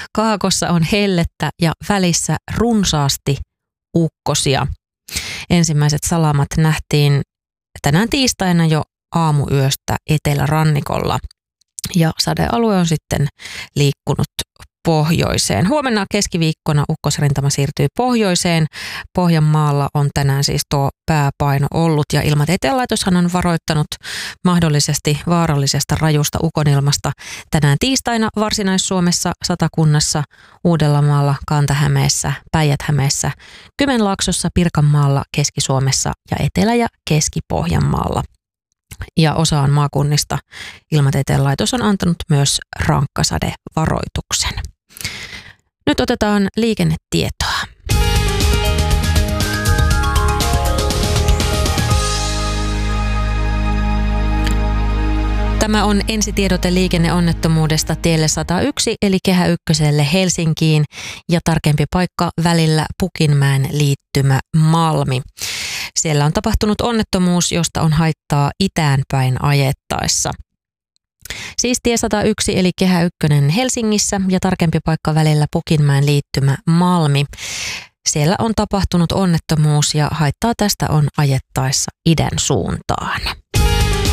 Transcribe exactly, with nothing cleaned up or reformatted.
kaakossa on hellettä ja välissä runsaasti ukkosia. Ensimmäiset salamat nähtiin tänään tiistaina jo aamuyöstä etelärannikolla ja sadealue on sitten liikkunut pohjoiseen. Huomenna keskiviikkona ukkosrintama siirtyy pohjoiseen. Pohjanmaalla on tänään siis tuo pääpaino ollut ja Ilmatieteen laitoshan on varoittanut mahdollisesti vaarallisesta rajusta ukonilmasta tänään tiistaina Varsinais-Suomessa, Satakunnassa, Uudellamaalla, Kanta-Hämeessä, Päijät-Hämeessä, Kymenlaaksossa, Pirkanmaalla, Keski-Suomessa ja Etelä- ja Keski-Pohjanmaalla. Ja osaan maakunnista Ilmatieteen laitos on antanut myös rankkasadevaroituksen. Nyt otetaan liikennetietoa. Tämä on ensitiedote liikenneonnettomuudesta tielle sata yksi eli Kehä ykköselle Helsinkiin ja tarkempi paikka välillä Pukinmäen liittymä Malmi. Siellä on tapahtunut onnettomuus, josta on haittaa itään päin ajettaessa. Siis tie sata yksi eli Kehä ykkönen Helsingissä ja tarkempi paikka välillä Pukinmäen liittymä Malmi. Siellä on tapahtunut onnettomuus ja haittaa tästä on ajettaessa idän suuntaan.